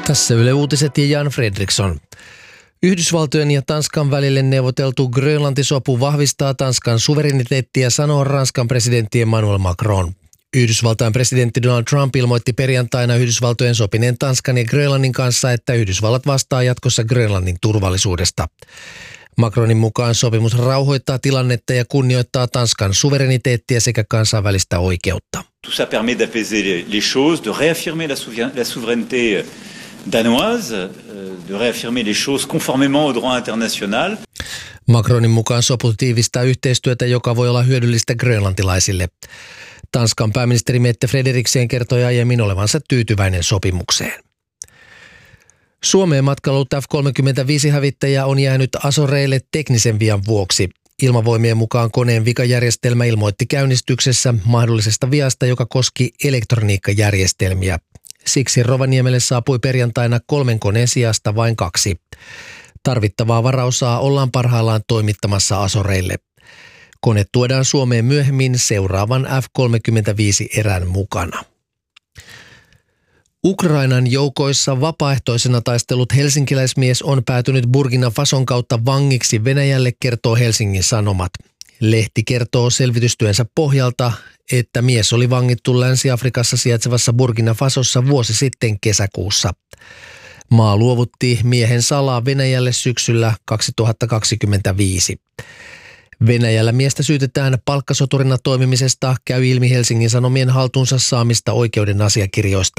Tässä Yle Uutiset ja Jan Fredriksson. Yhdysvaltojen ja Tanskan välille neuvoteltu Grönlanti-sopu vahvistaa Tanskan suvereniteettia, sanoo Ranskan presidentti Emmanuel Macron. Yhdysvaltain presidentti Donald Trump ilmoitti perjantaina Yhdysvaltojen sopineen Tanskan ja Grönlannin kanssa, että Yhdysvallat vastaa jatkossa Grönlannin turvallisuudesta. Macronin mukaan sopimus rauhoittaa tilannetta ja kunnioittaa Tanskan suvereniteettia sekä kansainvälistä oikeutta. Tout ça permet d'apaiser les choses, de réaffirmer la souveraineté danoise, de réaffirmer les choses conformément au droit international. Macronin mukaan sopu tiivistää yhteistyötä, joka voi olla hyödyllistä grönlantilaisille. Tanskan pääministeri Mette Frederiksen kertoi aiemmin olevansa tyytyväinen sopimukseen. Suomeen matkailut F-35-hävittäjä on jäänyt Azoreille teknisen vian vuoksi. Ilmavoimien mukaan koneen vikajärjestelmä ilmoitti käynnistyksessä mahdollisesta viasta, joka koski elektroniikkajärjestelmiä. Siksi Rovaniemelle saapui perjantaina 3 koneen sijasta vain 2. Tarvittavaa varaosaa ollaan parhaillaan toimittamassa Azoreille. Kone tuodaan Suomeen myöhemmin seuraavan F-35-erän mukana. Ukrainan joukoissa vapaaehtoisena taistellut helsinkiläismies on päätynyt Burkina Fason kautta vangiksi Venäjälle, kertoo Helsingin Sanomat. Lehti kertoo selvitystyönsä pohjalta, että mies oli vangittu Länsi-Afrikassa sijaitsevassa Burkina Fasossa vuosi sitten kesäkuussa. Maa luovutti miehen salaa Venäjälle syksyllä 2025. Venäjällä miestä syytetään palkkasoturina toimimisesta, käy ilmi Helsingin Sanomien haltuunsa saamista oikeuden asiakirjoista.